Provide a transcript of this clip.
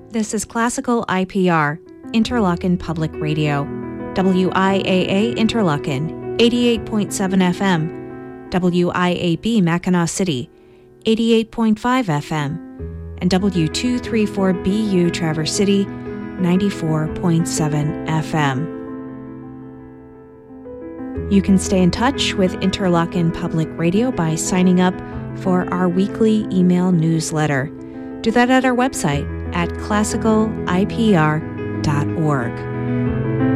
This is Classical IPR, Interlochen Public Radio, WIAA Interlochen, 88.7 FM, WIAB Mackinac City, 88.5 FM, and W234BU Traverse City, 94.7 FM. You can stay in touch with Interlochen Public Radio by signing up for our weekly email newsletter. Do that at our website at classicalipr.org.